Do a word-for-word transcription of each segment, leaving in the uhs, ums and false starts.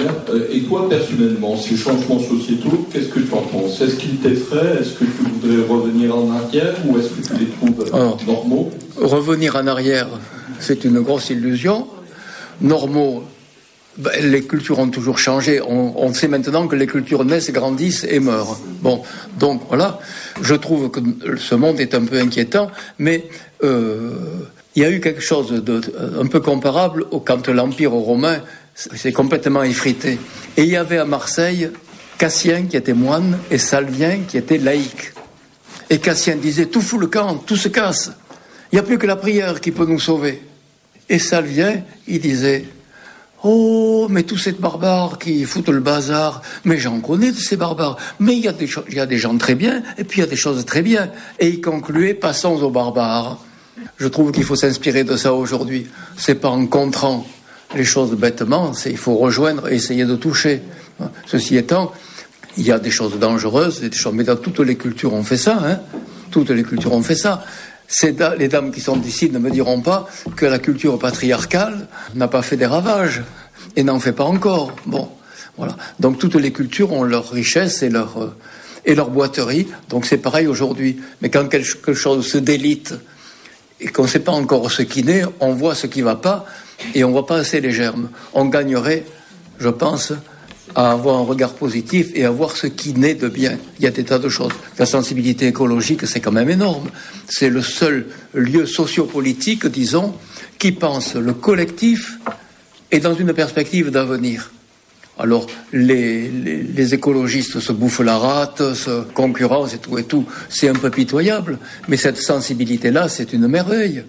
extraordinaire. Et toi, personnellement, ces changements sociétaux, qu'est-ce que tu en penses? Est-ce qu'ils t'effraient? Est-ce que tu voudrais revenir en arrière ou est-ce que tu les trouves Alors, normaux? Revenir en arrière, c'est une grosse illusion. Normaux, ben, les cultures ont toujours changé. On, on sait maintenant que les cultures naissent, grandissent et meurent. Bon, donc voilà. Je trouve que ce monde est un peu inquiétant, mais euh, il y a eu quelque chose de, un peu comparable au, quand l'Empire romain s'est complètement effrité. Et il y avait à Marseille Cassien qui était moine et Salvien qui était laïc. Et Cassien disait « tout fout le camp, tout se casse. Il n'y a plus que la prière qui peut nous sauver. » Et Salvien, il disait « oh, mais tous ces barbares qui foutent le bazar, mais j'en connais de ces barbares. Mais il y a des, il y a des gens très bien, et puis il y a des choses très bien. » Et il concluait « passons aux barbares. » Je trouve qu'il faut s'inspirer de ça aujourd'hui. C'est pas en contrant les choses bêtement, c'est il faut rejoindre et essayer de toucher. Ceci étant, il y a des choses dangereuses, des choses, mais dans toutes les cultures on fait ça, hein. Toutes les cultures ont fait ça. C'est da- les dames qui sont ici ne me diront pas que la culture patriarcale n'a pas fait des ravages et n'en fait pas encore. Bon, voilà. Donc toutes les cultures ont leur richesse et leur euh, et leur boiterie. Donc c'est pareil aujourd'hui. Mais quand quelque chose se délite et qu'on ne sait pas encore ce qui naît, on voit ce qui ne va pas et on voit pas assez les germes. On gagnerait, je pense, à avoir un regard positif et à voir ce qui naît de bien. Il y a des tas de choses. La sensibilité écologique, c'est quand même énorme. C'est le seul lieu sociopolitique, disons, qui pense le collectif et dans une perspective d'avenir. Alors, les, les, les écologistes se bouffent la rate, se concurrencent et tout et tout. C'est un peu pitoyable. Mais cette sensibilité-là, c'est une merveille.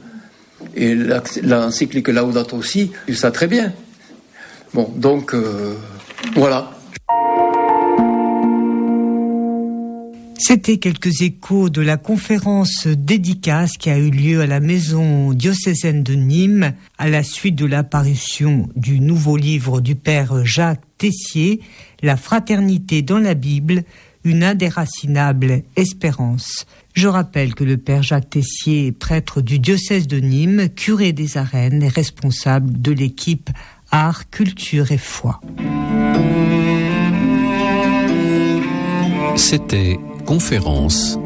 Et la, l'encyclique Laudato Si, dit ça très bien. Bon, donc, euh, voilà. C'était quelques échos de la conférence dédicace qui a eu lieu à la maison diocésaine de Nîmes à la suite de l'apparition du nouveau livre du père Jacques Tessier, La fraternité dans la Bible, une indéracinable espérance. Je rappelle que le père Jacques Tessier est prêtre du diocèse de Nîmes, curé des Arènes et responsable de l'équipe Art, Culture et Foi. C'était Conférence